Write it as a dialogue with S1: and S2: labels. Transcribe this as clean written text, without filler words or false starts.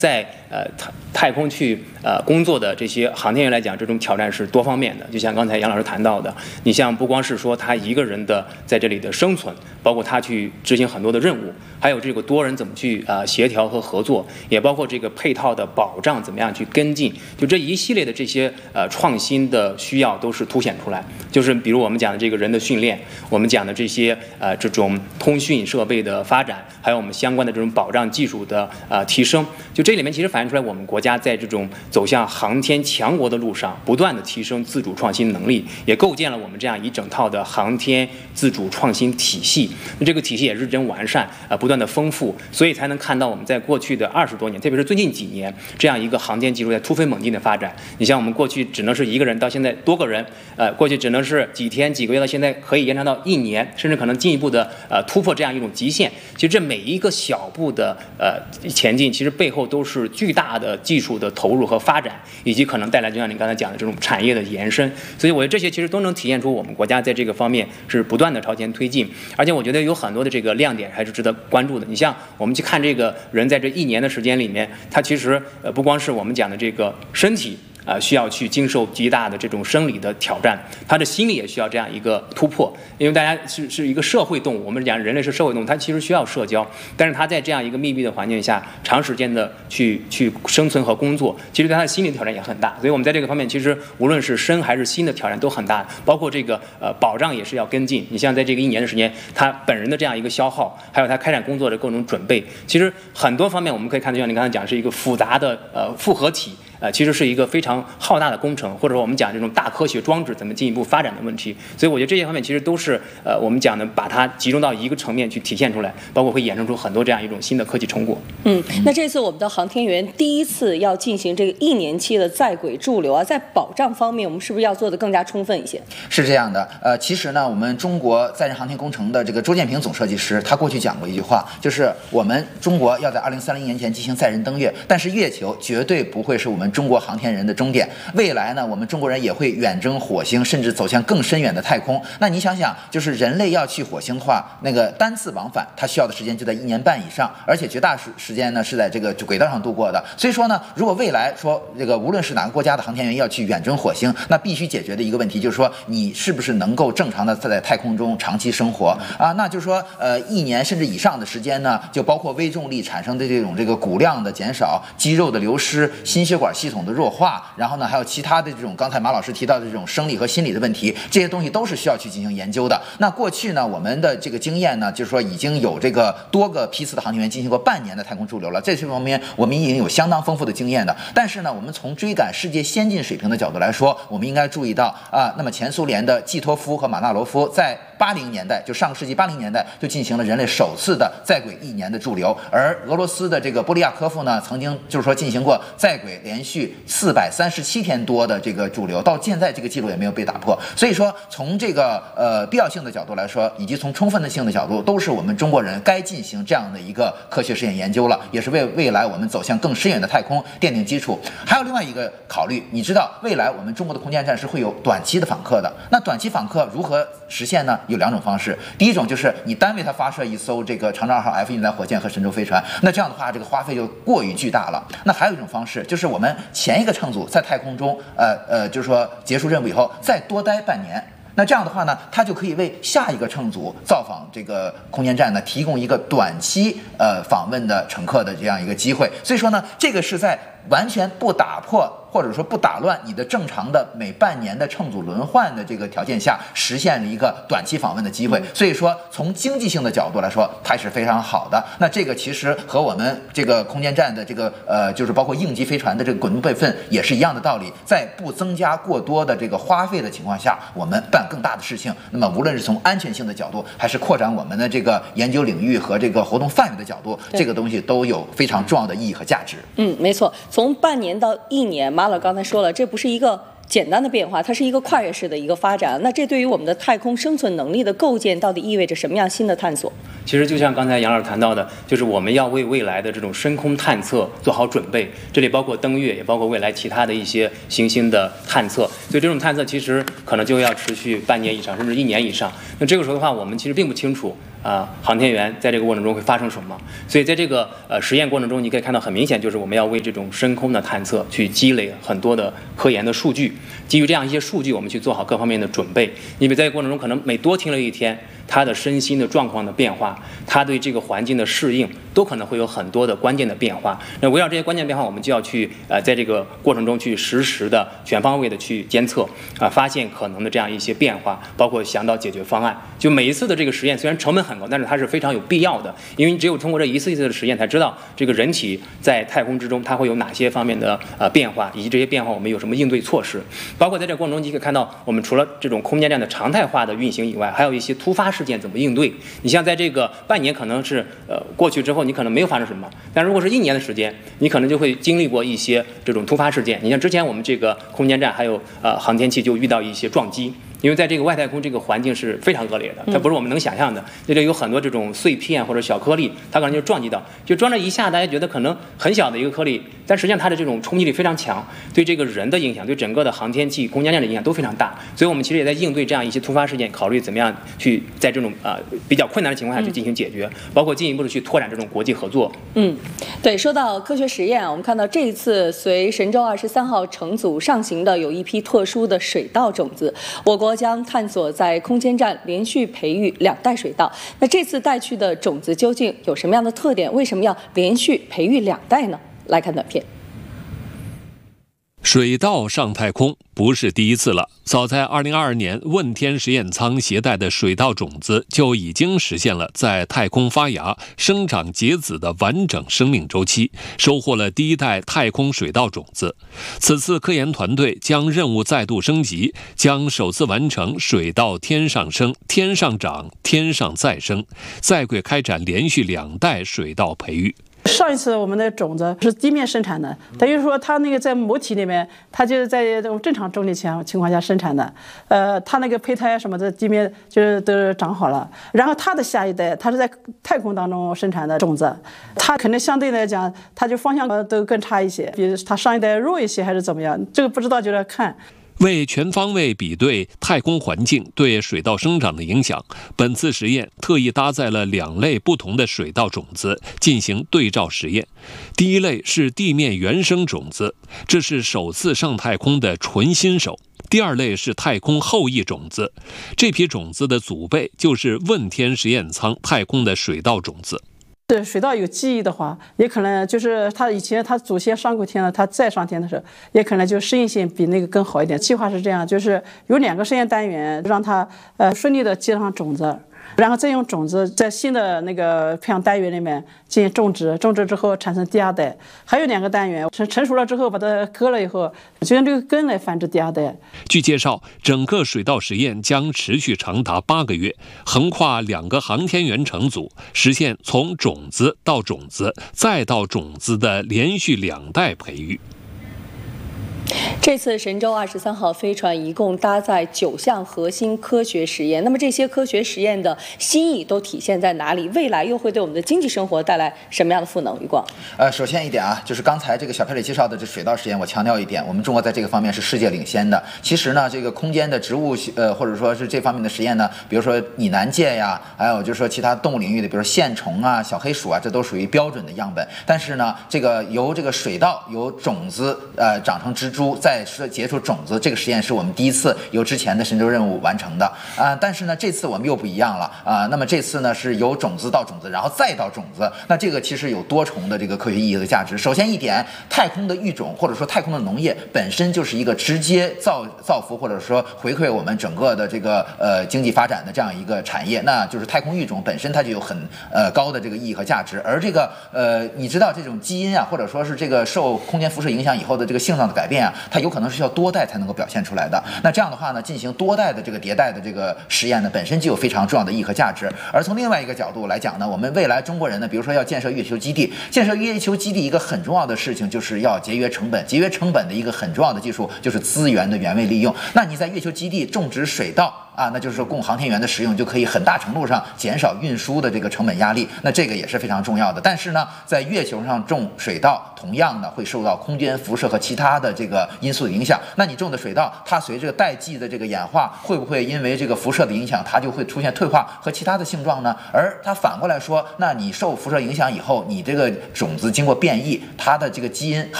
S1: 在太空去工作的这些航天员来讲，这种挑战是多方面的。就像刚才杨老师谈到的，你像不光是说他一个人的在这里的生存，包括他去执行很多的任务，还有这个多人怎么去协调和合作，也包括这个配套的保障怎么样去跟进，就这一系列的这些创新的需要都是凸显出来。就是比如我们讲的这个人的训练，我们讲的这些这种通讯设备的发展，还有我们相关的这种保障技术的提升，就这里面其实反映出来我们国家在这种走向航天强国的路上，不断的提升自主创新能力，也构建了我们这样一整套的航天自主创新体系。那这个体系也日臻完善，不断的丰富，所以才能看到我们在过去的20多年，特别是最近几年，这样一个航天技术在突飞猛进的发展。你像我们过去只能是一个人，到现在多个人，过去只能是几天几个月，到现在可以延长到1年，甚至可能进一步的突破这样一种极限。其实这每一个小步的前进，其实背后都是巨大的技术的投入和发展，以及可能带来就像你刚才讲的这种产业的延伸。所以我觉得这些其实都能体现出我们国家在这个方面是不断的朝前推进，而且我觉得有很多的这个亮点还是值得关注的。你像我们去看这个人在这1年的时间里面，他其实不光是我们讲的这个身体需要去经受极大的这种生理的挑战，他的心理也需要这样一个突破。因为大家是一个社会动物，我们讲人类是社会动物，它其实需要社交，但是他在这样一个密闭的环境下，长时间的去生存和工作，其实对他的心理的挑战也很大。所以我们在这个方面，其实无论是身还是心的挑战都很大，包括这个保障也是要跟进。你像在这个1年的时间，他本人的这样一个消耗，还有他开展工作的各种准备，其实很多方面我们可以看到，像你刚才讲，是一个复杂的复合体。其实是一个非常浩大的工程，或者说我们讲这种大科学装置怎么进一步发展的问题。所以我觉得这些方面其实都是我们讲的把它集中到一个层面去体现出来，包括会衍生出很多这样一种新的科技成果。
S2: 那这次我们的航天员第一次要进行这个1年期的在轨驻留在保障方面我们是不是要做得更加充分一些？
S3: 是这样的，其实呢，我们中国载人航天工程的这个周建平总设计师，他过去讲过一句话，就是我们中国要在2030年前进行载人登月，但是月球绝对不会是我们中国航天人的终点。未来呢，我们中国人也会远征火星，甚至走向更深远的太空。那你想想，就是人类要去火星的话，那个单次往返，它需要的时间就在1年半以上，而且绝大时间呢是在这个轨道上度过的。所以说呢，如果未来说这个无论是哪个国家的航天员要去远征火星，那必须解决的一个问题就是说，你是不是能够正常的在太空中长期生活啊？那就是说，1年甚至以上的时间呢，就包括微重力产生的这个骨量的减少、肌肉的流失、心血管系统的弱化，然后呢还有其他的这种刚才马老师提到的这种生理和心理的问题，这些东西都是需要去进行研究的。那过去呢，我们的这个经验呢，就是说已经有这个多个批次的航天员进行过半年的太空驻留了，这方面我们已经有相当丰富的经验的。但是呢，我们从追赶世界先进水平的角度来说，我们应该注意到那么前苏联的季托夫和马纳罗夫在80年代，就上个世纪80年代就进行了人类首次的在轨1年的驻留，而俄罗斯的这个波利亚科夫呢，曾经就是说进行过在轨连续437天多的这个驻留，到现在这个记录也没有被打破。所以说，从这个必要性的角度来说，以及从充分的性的角度，都是我们中国人该进行这样的一个科学实验研究了，也是为未来我们走向更深远的太空奠定基础。还有另外一个考虑，你知道未来我们中国的空间站是会有短期的访客的，那短期访客如何实现呢？有2种方式。第一种就是你单为它发射一艘这个长征2号 F 运载火箭和神舟飞船，那这样的话这个花费就过于巨大了。那还有一种方式，就是我们前一个乘组在太空中就是说结束任务以后再多待半年，那这样的话呢，它就可以为下一个乘组造访这个空间站呢提供一个短期访问的乘客的这样一个机会。所以说呢，这个是在完全不打破或者说不打乱你的正常的每半年的乘组轮换的这个条件下，实现了一个短期访问的机会。所以说从经济性的角度来说，它是非常好的。那这个其实和我们这个空间站的这个就是包括应急飞船的这个滚动备份也是一样的道理，在不增加过多的这个花费的情况下，我们办更大的事情。那么无论是从安全性的角度，还是扩展我们的这个研究领域和这个活动范围的角度，这个东西都有非常重要的意义和价值。
S2: 没错，从半年到1年，马老刚才说了，这不是一个简单的变化，它是一个跨越式的一个发展。那这对于我们的太空生存能力的构建，到底意味着什么样新的探索？
S1: 其其实就像刚才杨老师谈到的，就是我们要为未来的这种深空探测做好准备，这里包括登月，也包括未来其他的一些行星的探测。所以这种探测其实可能就要持续半年以上，甚至1年以上。那这个时候的话，我们其实并不清楚航天员在这个过程中会发生什么。所以在这个实验过程中，你可以看到很明显，就是我们要为这种深空的探测去积累很多的科研的数据。基于这样一些数据，我们去做好各方面的准备。因为在这个过程中，可能每多停留1天，他的身心的状况的变化，他对这个环境的适应，都可能会有很多的关键的变化。那围绕这些关键变化，我们就要去在这个过程中去实时的、全方位的去监测发现可能的这样一些变化，包括想到解决方案。就每一次的这个实验，虽然成本很高，但是它是非常有必要的，因为你只有通过这一次一次的实验，才知道这个人体在太空之中它会有哪些方面的变化，以及这些变化我们有什么应对措施。包括在这个过程中，你可以看到，我们除了这种空间站的常态化的运行以外，还有一些突发事件怎么应对。你像在这个半年可能是过去之后，你可能没有发生什么，但如果是1年的时间，你可能就会经历过一些这种突发事件。你像之前我们这个空间站还有航天器就遇到一些撞击。因为在这个外太空这个环境是非常恶劣的，它不是我们能想象的。这里有很多这种碎片或者小颗粒，它可能就撞击到，就撞了一下，大家觉得可能很小的一个颗粒，但实际上它的这种冲击力非常强，对这个人的影响，对整个的航天器、空间站的影响都非常大。所以我们其实也在应对这样一些突发事件，考虑怎么样去在这种比较困难的情况下去进行解决，包括进一步的去拓展这种国际合作。
S2: 对，说到科学实验我们看到这一次随神舟23号乘组上行的有一批特殊的水稻种子，我国将探索在空间站连续培育2代水稻。那这次带去的种子究竟有什么样的特点？为什么要连续培育2代呢？来看短片。
S4: 水稻上太空不是第一次了，早在2022年，问天实验舱携带的水稻种子就已经实现了在太空发芽、生长结籽的完整生命周期，收获了第1代太空水稻种子。此次科研团队将任务再度升级，将首次完成水稻天上生、天上长、天上再生，在轨开展连续2代水稻培育。
S5: 上一次我们的种子是地面生产的，等于说它那个在母体里面，它就是在这种正常重力情况下生产的，它那个胚胎什么的地面就是都长好了，然后它的下一代，它是在太空当中生产的种子，它可能相对来讲，它就方向都更差一些，比如它上一代弱一些还是怎么样，这个不知道就要看。
S4: 为全方位比对太空环境对水稻生长的影响，本次实验特意搭载了2类不同的水稻种子进行对照实验。第一类是地面原生种子，这是首次上太空的纯新手。第2类是太空后裔种子，这批种子的祖辈就是问天实验舱太空的水稻种子。
S5: 对水稻有记忆的话，也可能就是他以前他祖先上过天了，他再上天的时候，也可能就适应性比那个更好一点。计划是这样，就是有2个实验单元，让他顺利的接上种子，然后再用种子在新的那个培养单元里面进行种植，种植之后产生第2代，还有2个单元成熟了之后把它割了以后，就用这个根来繁殖第2代。
S4: 据介绍，整个水稻实验将持续长达8个月，横跨2个航天员乘组，实现从种子到种子再到种子的连续2代培育。
S2: 这次神舟23号飞船一共搭载9项核心科学实验，那么这些科学实验的新意都体现在哪里？未来又会对我们的经济生活带来什么样的赋能？余光，
S3: 首先一点啊，就是刚才这个小佩里介绍的这水稻实验，我强调一点，我们中国在这个方面是世界领先的。其实呢，这个空间的植物或者说是这方面的实验呢，比如说拟南芥呀，还有就是说其他动物领域的，比如说线虫啊、小黑鼠啊，这都属于标准的样本。但是呢，这个由这个水稻由种子长成蜘蛛，再结出种子，这个实验是我们第一次由之前的神舟任务完成的但是呢，这次我们又不一样了那么这次呢是由种子到种子，然后再到种子，那这个其实有多重的这个科学意义和价值。首先一点，太空的育种或者说太空的农业本身就是一个直接造福或者说回馈我们整个的这个经济发展的这样一个产业，那就是太空育种本身它就有很高的这个意义和价值。而这个你知道这种基因啊，或者说是这个受空间辐射影响以后的这个性状的改变啊，它有可能是需要多代才能够表现出来的。那这样的话呢，进行多代的这个迭代的这个实验呢，本身就有非常重要的意义和价值。而从另外一个角度来讲呢，我们未来中国人呢，比如说要建设月球基地，一个很重要的事情就是要节约成本。节约成本的一个很重要的技术就是资源的原位利用。那你在月球基地种植水稻啊，那就是说供航天员的使用就可以很大程度上减少运输的这个成本压力，那这个也是非常重要的。但是呢，在月球上种水稻，同样呢会受到空间辐射和其他的这个因素的影响。那你种的水稻，它随着代际的这个演化，会不会因为这个辐射的影响，它就会出现退化和其他的性状呢？而它反过来说，那你受辐射影响以后，你这个种子经过变异，它的这个基因